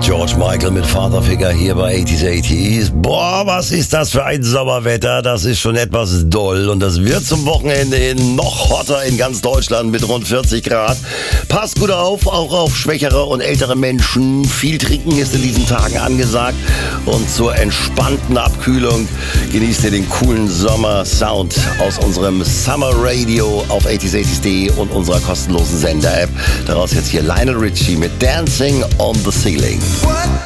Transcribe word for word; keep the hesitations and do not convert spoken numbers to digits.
George Michael mit Father Figure hier bei achtziger achtziger. Boah, was ist das für ein Sommerwetter? Das ist schon etwas doll und das wird zum Wochenende hin noch hotter in ganz Deutschland mit rund vierzig Grad. Passt gut auf, auch auf schwächere und ältere Menschen. Viel trinken ist in diesen Tagen angesagt und zur entspannten Abkühlung genießt ihr den coolen Sommer-Sound aus unserem Summer Radio auf achtziger achtziger punkt de und unserer kostenlosen Sender-App. Daraus jetzt hier Lionel Richie mit Dancing on the Ceiling.